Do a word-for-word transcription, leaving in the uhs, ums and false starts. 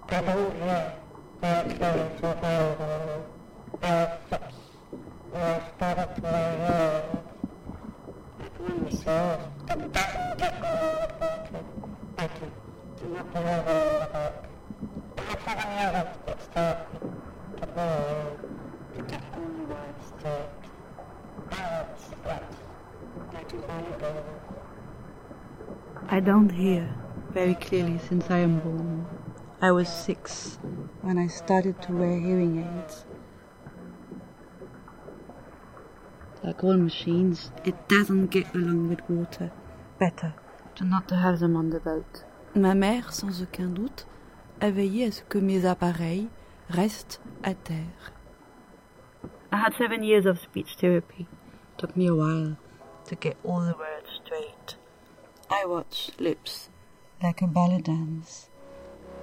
I don't hear very clearly since I am born. I was six when I started to wear hearing aids. Like all machines, it doesn't get along with water. Better to not to have them on the boat. Ma mère, sans aucun doute, a veillé à ce que mes appareils restent à terre. I had seven years of speech therapy. Took me a while to get all the words straight. I watch lips like a ballet dance.